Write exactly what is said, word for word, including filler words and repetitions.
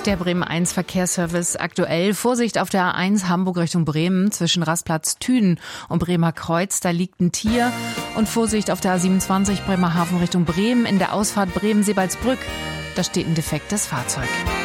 Der Bremen eins Verkehrsservice aktuell. Vorsicht auf der A eins Hamburg Richtung Bremen zwischen Rastplatz Thünen und Bremer Kreuz. Da liegt ein Tier. Und Vorsicht auf der A siebenundzwanzig Bremerhaven Richtung Bremen in der Ausfahrt Bremen-Sebalsbrück. Da steht ein defektes Fahrzeug.